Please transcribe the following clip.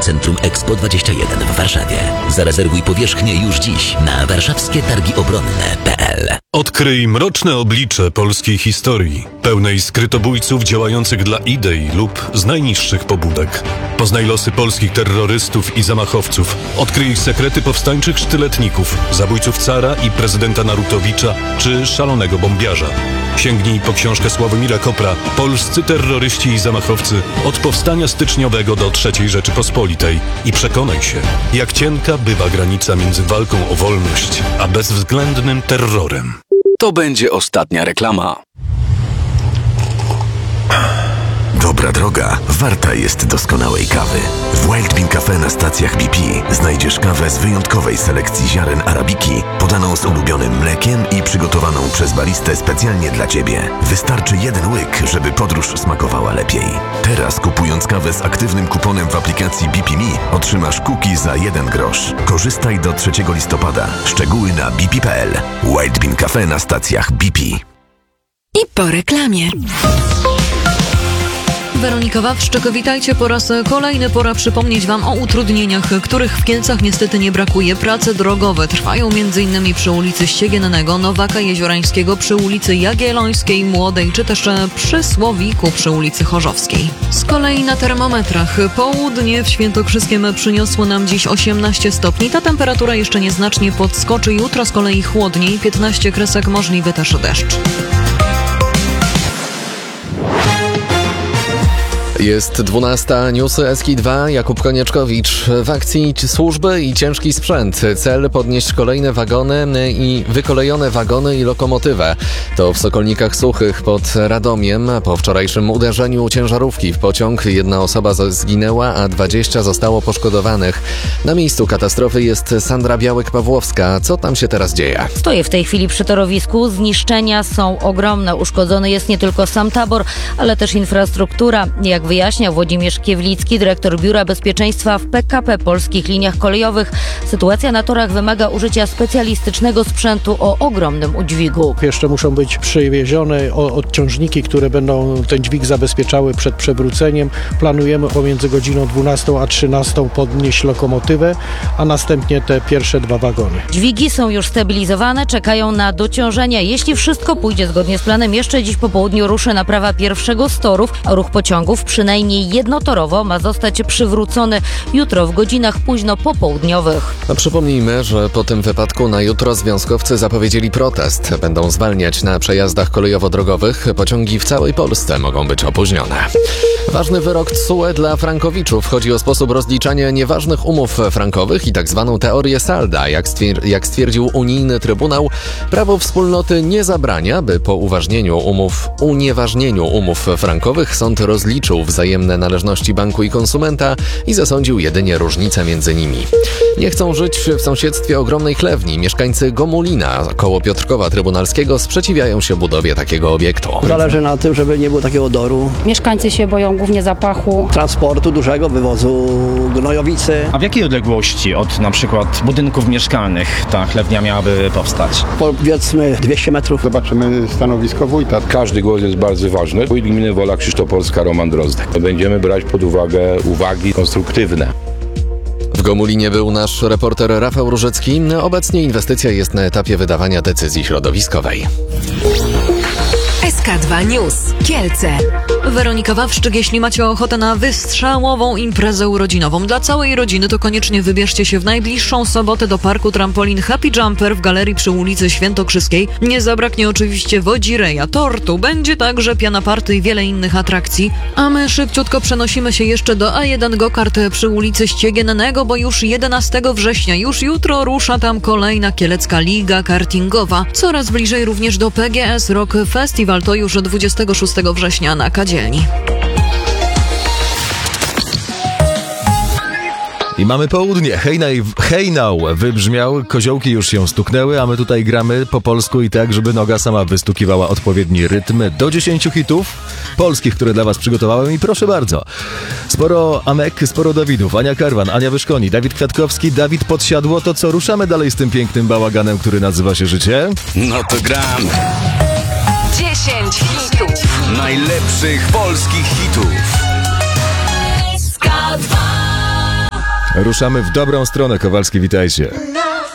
Centrum Expo 21 w Warszawie. Zarezerwuj powierzchnię już dziś na warszawskietargiobronne.pl. Odkryj mroczne oblicze polskiej historii, pełnej skrytobójców działających dla idei lub z najniższych pobudek. Poznaj losy polskich terrorystów i zamachowców. Odkryj ich sekrety powstańczych sztyletników, zabójców cara i prezydenta Narutowicza czy szalonego bombiarza. Sięgnij po książkę Sławomira Kopra „Polscy terroryści i zamachowcy od powstania styczniowego do III Rzeczypospolitej” i przekonaj się, jak cienka bywa granica między walką o wolność a bezwzględnym terrorem. To będzie ostatnia reklama. Dobra droga warta jest doskonałej kawy. W Wild Bean Cafe na stacjach BP znajdziesz kawę z wyjątkowej selekcji ziaren arabiki, podaną z ulubionym mlekiem i przygotowaną przez baristę specjalnie dla Ciebie. Wystarczy jeden łyk, żeby podróż smakowała lepiej. Teraz kupując kawę z aktywnym kuponem w aplikacji BP Me otrzymasz cookie za 1 grosz. Korzystaj do 3 listopada. Szczegóły na bp.pl. Wild Bean Cafe na stacjach BP. I po reklamie. Weronika Wawrzyk, witajcie po raz kolejny. Pora przypomnieć Wam o utrudnieniach, których w Kielcach niestety nie brakuje. Prace drogowe trwają m.in. przy ulicy Ściegiennego, Nowaka Jeziorańskiego, przy ulicy Jagiellońskiej, Młodej, czy też przy Słowiku przy ulicy Chorzowskiej. Z kolei na termometrach południe w Świętokrzyskiem przyniosło nam dziś 18 stopni. Ta temperatura jeszcze nieznacznie podskoczy. Jutro z kolei chłodniej, 15 kresek, możliwy też deszcz. Jest 12, newsy SK2, Jakub Konieczkowicz. W akcji służby i ciężki sprzęt. Cel podnieść kolejne wagony i wykolejone wagony i lokomotywę. To w Sokolnikach Suchych pod Radomiem. Po wczorajszym uderzeniu ciężarówki w pociąg 1 osoba zginęła, a 20 zostało poszkodowanych. Na miejscu katastrofy jest Sandra Białek-Pawłowska. Co tam się teraz dzieje? Stoję w tej chwili przy torowisku. Zniszczenia są ogromne. Uszkodzony jest nie tylko sam tabor, ale też infrastruktura. Jak wyjaśnia Włodzimierz Kiewlicki, dyrektor Biura Bezpieczeństwa w PKP Polskich Liniach Kolejowych, sytuacja na torach wymaga użycia specjalistycznego sprzętu o ogromnym udźwigu. Jeszcze muszą być przywiezione odciążniki, które będą ten dźwig zabezpieczały przed przewróceniem. Planujemy pomiędzy godziną 12 a 13 podnieść lokomotywę, a następnie te pierwsze 2 wagony. Dźwigi są już stabilizowane, czekają na dociążenia. Jeśli wszystko pójdzie zgodnie z planem, jeszcze dziś po południu ruszy naprawa pierwszego z torów, a ruch pociągów przynajmniej jednotorowo ma zostać przywrócony jutro w godzinach późno popołudniowych. Przypomnijmy, że po tym wypadku na jutro związkowcy zapowiedzieli protest. Będą zwalniać na przejazdach kolejowo-drogowych. Pociągi w całej Polsce mogą być opóźnione. Ważny wyrok TSUE dla frankowiczów. Chodzi o sposób rozliczania nieważnych umów frankowych i tak zwaną teorię salda. Jak stwierdził unijny trybunał, prawo wspólnoty nie zabrania, by po unieważnieniu umów frankowych sąd rozliczył wzajemne należności banku i konsumenta i zasądził jedynie różnicę między nimi. Nie chcą żyć w sąsiedztwie ogromnej chlewni. Mieszkańcy Gomulina, koło Piotrkowa Trybunalskiego, sprzeciwiają się budowie takiego obiektu. Zależy na tym, żeby nie było takiego odoru. Mieszkańcy się boją głównie zapachu. Transportu dużego, wywozu gnojowicy. A w jakiej odległości od na przykład budynków mieszkalnych ta chlewnia miałaby powstać? Powiedzmy 200 metrów. Zobaczymy stanowisko wójta. Każdy głos jest bardzo ważny. Wójt gminy Wola Krzysztopolska Roman Drozdek. Będziemy brać pod uwagę uwagi konstruktywne. W Gomulinie był nasz reporter Rafał Różecki. Obecnie inwestycja jest na etapie wydawania decyzji środowiskowej. SK2 News. Kielce. Weronika Wawrzyk, jeśli macie ochotę na wystrzałową imprezę urodzinową dla całej rodziny, to koniecznie wybierzcie się w najbliższą sobotę do parku trampolin Happy Jumper w galerii przy ulicy Świętokrzyskiej. Nie zabraknie oczywiście wodzireja, tortu, będzie także piana party i wiele innych atrakcji. A my szybciutko przenosimy się jeszcze do A1 Go-Kart przy ulicy Ściegiennego, bo już 11 września, już jutro rusza tam kolejna Kielecka Liga Kartingowa. Coraz bliżej również do PGS Rock Festival, to już 26 września na Kadzielni. I mamy południe. Hejnał wybrzmiał, koziołki już się stuknęły, a my tutaj gramy po polsku i tak, żeby noga sama wystukiwała odpowiedni rytm. Do 10 hitów polskich, które dla was przygotowałem i proszę bardzo. Sporo Amek, sporo Dawidów, Ania Karwan, Ania Wyszkoni, Dawid Kwiatkowski, Dawid Podsiadło. To co, ruszamy dalej z tym pięknym bałaganem, który nazywa się życie? No to gramy. 10 hitów. Najlepszych polskich hitów. SK2. Ruszamy w dobrą stronę. Kowalski, witajcie.